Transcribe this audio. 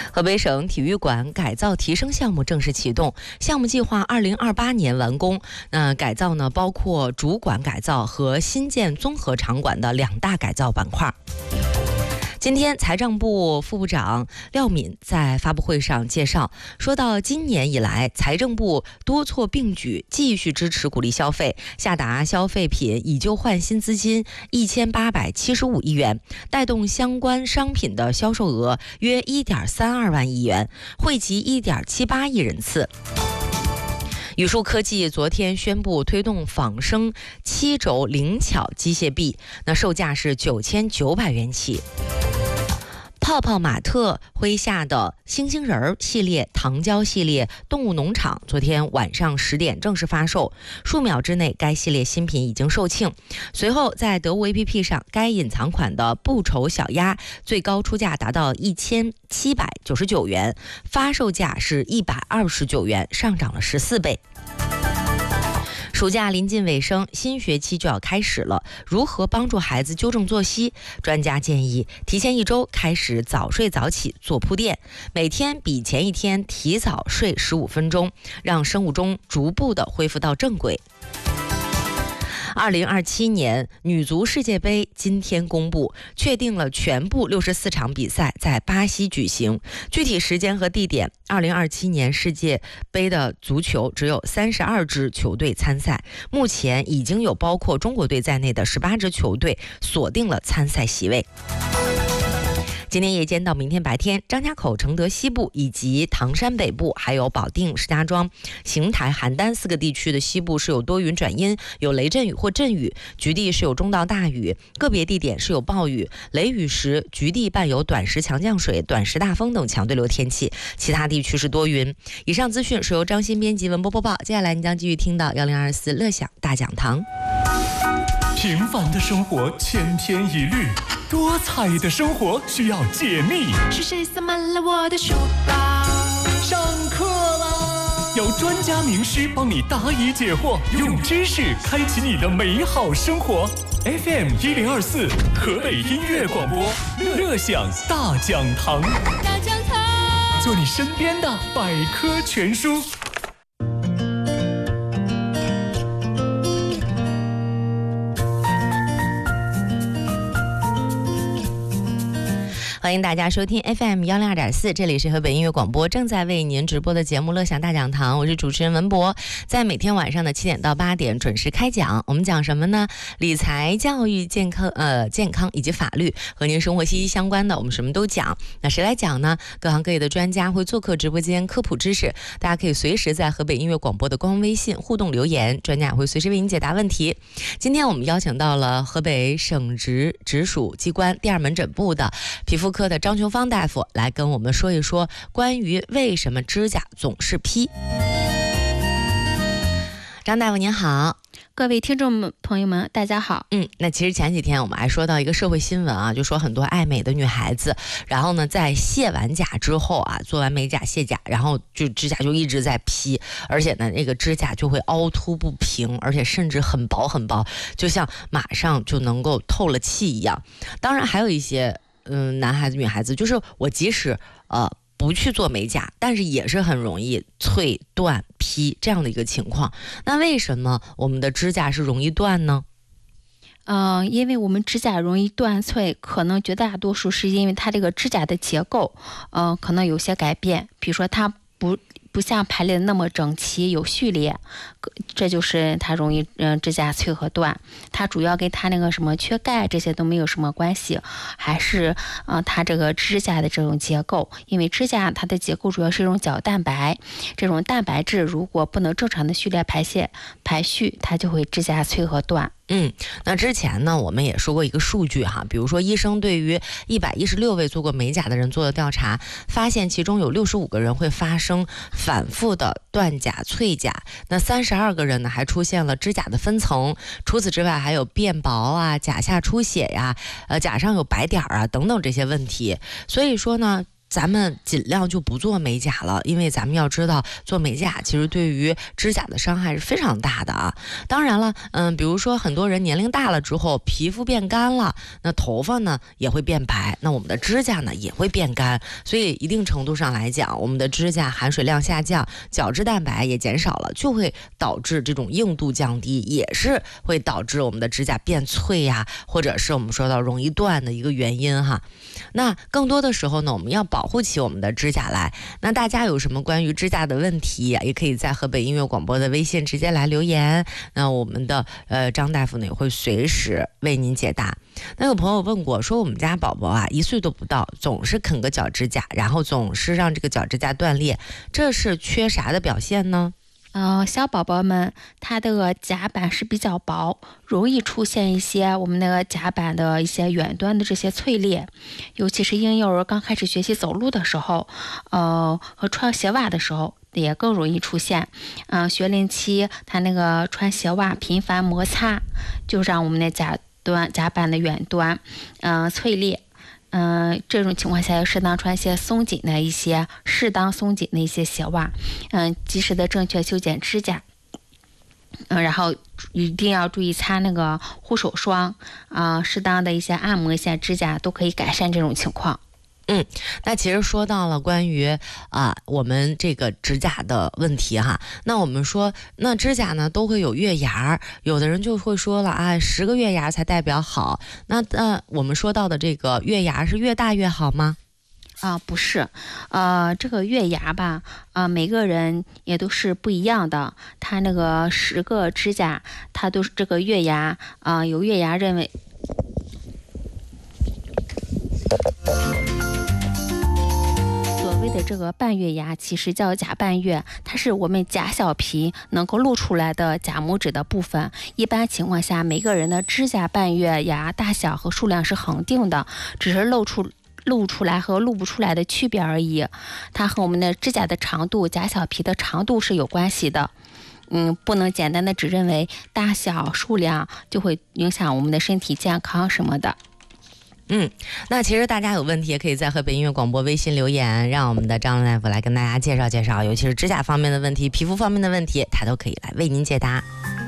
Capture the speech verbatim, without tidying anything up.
河北省体育馆改造提升项目正式启动，项目计划二零二八年完工。那改造呢，包括主馆改造和新建综合场馆的两大改造板块。今天，财政部副部长廖敏在发布会上介绍，说到今年以来，财政部多措并举，继续支持鼓励消费，下达消费品以旧换新资金一千八百七十五亿元，带动相关商品的销售额约一点三二万亿元，惠及一点七八亿人次。宇树科技昨天宣布推动仿生七轴灵巧机械臂，那售价是九千九百元起。泡泡玛特麾下的星星人儿系列、糖胶系列动物农场昨天晚上十点正式发售，数秒之内该系列新品已经售罄。随后在得物 A P P 上，该隐藏款的不愁小鸭最高出价达到一千七百九十九元，发售价是一百二十九元，上涨了十四倍。暑假临近尾声，新学期就要开始了。如何帮助孩子纠正作息？专家建议提前一周开始早睡早起做铺垫，每天比前一天提早睡十五分钟，让生物钟逐步的恢复到正轨。二零二七年女足世界杯今天公布，确定了全部六十四场比赛在巴西举行，具体时间和地点。二零二七年世界杯的足球只有三十二支球队参赛，目前已经有包括中国队在内的十八支球队锁定了参赛席位。今天夜间到明天白天，张家口、承德西部以及唐山北部，还有保定、石家庄、邢台、邯郸四个地区的西部是有多云转阴，有雷阵雨或阵雨，局地是有中到大雨，个别地点是有暴雨，雷雨时局地伴有短时强降水、短时大风等强对流天气，其他地区是多云。以上资讯是由张鑫编辑文播播报，接下来你将继续听到一零二四乐享大讲堂。 平凡的生活千篇一律，多彩的生活需要解密。 是谁塞满了我的书包？ 上课啦！有专家名师帮你答疑解惑，用知识开启你的美好生活。F M 一零二四，河北音乐广播，乐享大讲堂。 大讲堂， 做你身边的百科全书。 欢迎大家收听 F M 一零二点四，这里是河北音乐广播正在为您直播的节目《乐享大讲堂》，我是主持人文博，在每天晚上的七点到八点准时开讲。我们讲什么呢？理财、教育、健康、呃健康以及法律，和您生活息息相关的，我们什么都讲。那谁来讲呢？各行各业的专家会做客直播间科普知识，大家可以随时在河北音乐广播的官方微信互动留言，专家也会随时为您解答问题。今天我们邀请到了河北省直直属机关第二门诊部的皮肤科的张琼芳大夫来跟我们说一说关于为什么指甲总是劈。张大夫您好。 各位听众朋友们大家好。 嗯，那其实前几天我们还说到一个社会新闻啊，就说很多爱美的女孩子，然后呢在卸完甲之后啊，做完美甲卸甲，然后就指甲就一直在劈，而且呢那个指甲就会凹凸不平，而且甚至很薄很薄，就像马上就能够透了气一样。当然还有一些嗯，男孩子、女孩子，就是我即使呃不去做美甲，但是也是很容易脆、断、劈这样的一个情况。那为什么我们的指甲是容易断呢？ 嗯、呃，因为我们指甲容易断脆，可能绝大多数是因为它这个指甲的结构，嗯、呃，可能有些改变，比如说它不。不像排列的那么整齐有序列，这就是它容易嗯、呃、指甲脆和断。它主要跟它那个什么缺钙这些都没有什么关系，还是呃它这个指甲的这种结构。因为指甲它的结构主要是一种角蛋白，这种蛋白质如果不能正常的序列排泄排序，它就会指甲脆和断。 嗯，那之前呢，我们也说过一个数据哈，比如说医生对于一百一十六位做过美甲的人做的调查，发现其中有六十五个人会发生反复的断甲、脆甲，那三十二个人呢还出现了指甲的分层，除此之外还有变薄啊、甲下出血呀、呃甲上有白点啊等等这些问题。所以说呢， 咱们尽量就不做美甲了，因为咱们要知道做美甲其实对于指甲的伤害是非常大的啊。当然了，嗯，比如说很多人年龄大了之后皮肤变干了，那头发呢也会变白，那我们的指甲呢也会变干，所以一定程度上来讲，我们的指甲含水量下降，角质蛋白也减少了，就会导致这种硬度降低，也是会导致我们的指甲变脆呀、啊，或者是我们说到容易断的一个原因哈。那更多的时候呢，我们要保护起我们的指甲来。那大家有什么关于指甲的问题，也可以在河北音乐广播的微信直接来留言。那我们的呃张大夫呢也会随时为您解答。那有朋友问过，说我们家宝宝啊一岁都不到，总是啃个脚指甲，然后总是让这个脚指甲断裂，这是缺啥的表现呢？ 呃，小宝宝们，他的甲板是比较薄，容易出现一些我们那个甲板的一些远端的这些脆裂，尤其是婴幼儿刚开始学习走路的时候，呃，和穿鞋袜的时候也更容易出现。嗯、呃，学龄期他那个穿鞋袜频繁摩擦，就让我们的甲端甲板的远端，嗯、呃，脆裂。嗯、呃，这种情况下要适当穿一些松紧的一些适当松紧的一些鞋袜，嗯、呃，及时的正确修剪指甲，嗯、呃，然后一定要注意擦那个护手霜啊、呃，适当的一些按摩一下指甲都可以改善这种情况。 嗯，那其实说到了关于啊我们这个指甲的问题哈，那我们说那指甲呢都会有月牙，有的人就会说了啊，十个月牙才代表好。那呃我们说到的这个月牙是越大越好吗？ 啊、呃，不是，呃，这个月牙吧，啊、呃，每个人也都是不一样的。他那个十个指甲，它都是这个月牙啊、呃，有月牙认为。所谓的这个半月牙其实叫甲半月，它是我们甲小皮能够露出来的甲拇指的部分。一般情况下，每个人的指甲半月牙大小和数量是恒定的，只是露出露出来和露不出来的区别而已。它和我们的指甲的长度、甲小皮的长度是有关系的。嗯，不能简单的只认为大小、数量就会影响我们的身体健康什么的。 嗯，那其实大家有问题也可以在河北音乐广播微信留言，让我们的张大夫来跟大家介绍介绍，尤其是指甲方面的问题、皮肤方面的问题，他都可以来为您解答。